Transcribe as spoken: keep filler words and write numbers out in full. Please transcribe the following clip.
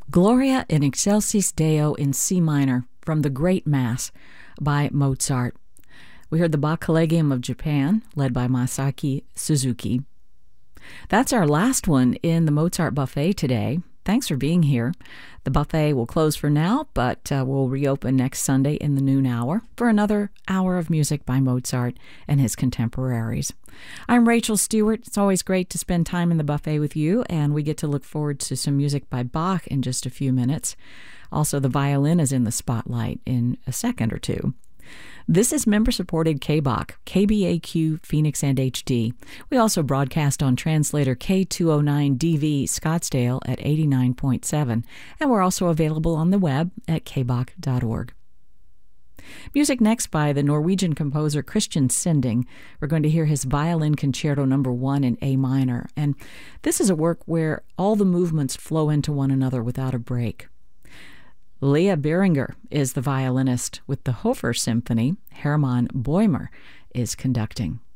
Gloria in Excelsis Deo in C minor from the Great Mass by Mozart. We heard the Bach Collegium of Japan, led by Masaki Suzuki. That's our last one in the Mozart Buffet today. Thanks for being here. The buffet will close for now, but uh, we'll reopen next Sunday in the noon hour for another hour of music by Mozart and his contemporaries. I'm Rachel Stewart. It's always great to spend time in the buffet with you, and we get to look forward to some music by Bach in just a few minutes. Also, the violin is in the spotlight in a second or two. This is member-supported K B A Q, K B A Q Phoenix and H D. We also broadcast on translator K two oh nine D V Scottsdale at eighty-nine point seven, and we're also available on the web at k b a q dot org. Music next by the Norwegian composer Christian Sinding. We're going to hear his Violin Concerto Number One in A minor, and this is a work where all the movements flow into one another without a break. Leah Beringer is the violinist with the Hofer Symphony. Hermann Bäumer is conducting.